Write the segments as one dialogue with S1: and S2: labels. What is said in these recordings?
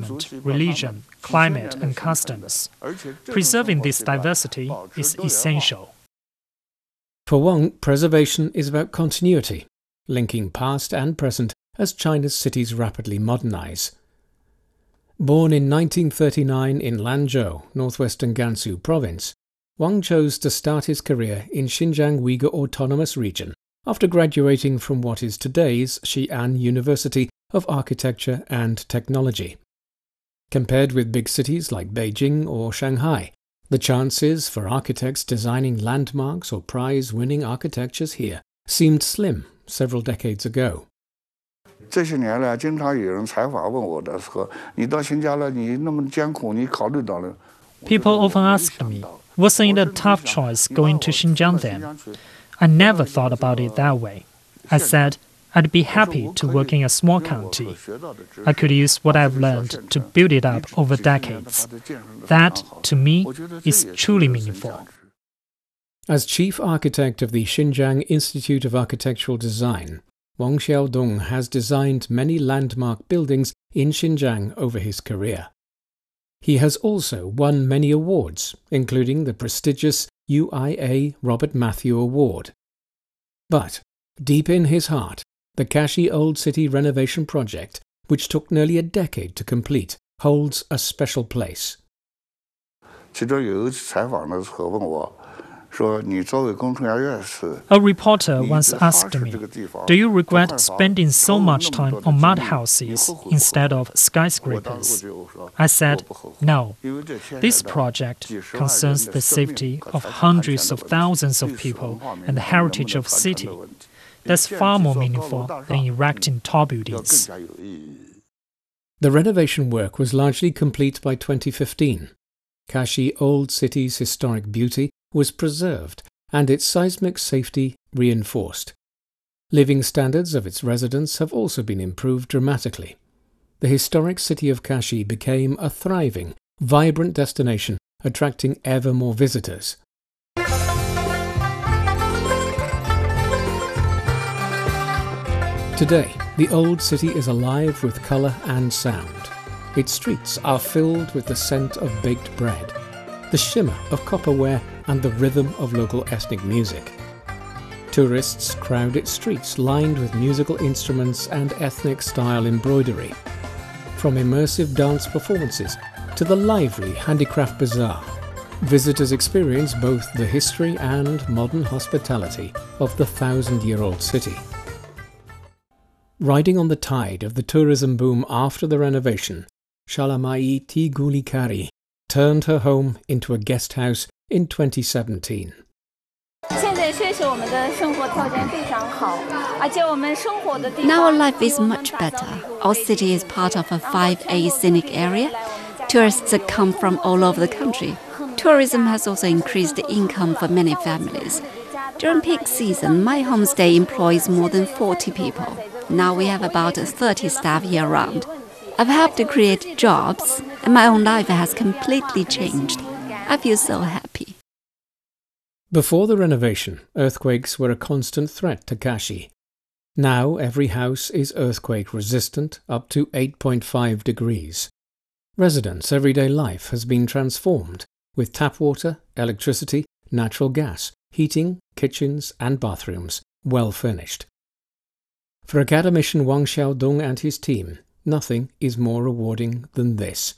S1: environment, religion, climate, and customs. Preserving this diversity is essential.
S2: For Wang, preservation is about continuity, linking past and present as China's cities rapidly modernize. Born in 1939 in Lanzhou, northwestern Gansu province, Wang chose to start his career in Xinjiang Uyghur Autonomous Region after graduating from what is today's Xi'an University of Architecture and Technology. Compared with big cities like Beijing or Shanghai, the chances for architects designing landmarks or prize-winning architectures here seemed slim several decades ago.
S3: 这些年来，经常有人采访问我的说：“你到新疆了，你那么艰苦，你考虑到了？”
S1: People often asked me, wasn't it a tough choice going to Xinjiang then? I never thought about it that way. I said, I'd be happy to work in a small county. I could use what I've learned to build it up over decades. That, to me, is truly meaningful.
S2: As chief architect of the Xinjiang Institute of Architectural Design, Wang Xiaodong has designed many landmark buildings in Xinjiang over his career. He has also won many awards, including the prestigious UIA Robert Matthew Award. But, deep in his heart, the Kashi Old City renovation project, which took nearly a decade to complete, holds a special place.
S3: 其中有一次采访的时候问我。
S1: A reporter once asked me, do you regret spending so much time on mud houses instead of skyscrapers? I said, no. This project concerns the safety of hundreds of thousands of people and the heritage of a city. That's far more meaningful than erecting tall buildings.
S2: The renovation work was largely complete by 2015. Kashi Old City's historic beauty was preserved and its seismic safety reinforced. Living standards of its residents have also been improved dramatically. The historic city of Kashi became a thriving, vibrant destination, attracting ever more visitors. Today, the old city is alive with colour and sound. Its streets are filled with the scent of baked bread, the shimmer of copperware and the rhythm of local ethnic music. Tourists crowd its streets lined with musical instruments and ethnic-style embroidery. From immersive dance performances to the lively handicraft bazaar, visitors experience both the history and modern hospitality of the 1,000-year-old city. Riding on the tide of the tourism boom after the renovation, Shalamai Tigulikari turned her home into a guest house in 2017.
S4: Now our life is much better. Our city is part of a 5A scenic area. Tourists come from all over the country. Tourism has also increased the income for many families. During peak season, my homestay employs more than 40 people. Now we have about 30 staff year-round. I've helped to create jobs, and my own life has completely changed. I feel so happy.
S2: Before the renovation, earthquakes were a constant threat to Kashi. Now every house is earthquake-resistant up to 8.5 degrees. Residents' everyday life has been transformed, with tap water, electricity, natural gas, heating, kitchens and bathrooms well furnished. For academician Wang Xiaodong and his team, nothing is more rewarding than this.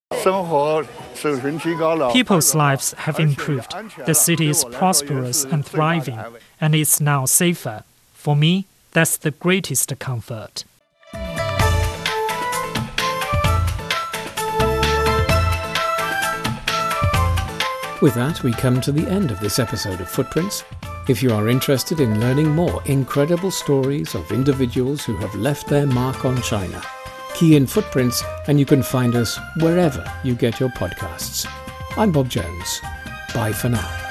S1: People's lives have improved. The city is prosperous and thriving, and it's now safer. For me, that's the greatest comfort.
S2: With that, we come to the end of this episode of Footprints. If you are interested in learning more incredible stories of individuals who have left their mark on China, key in Footprints and you can find us wherever you get your podcasts. I'm Bob Jones. Bye for now.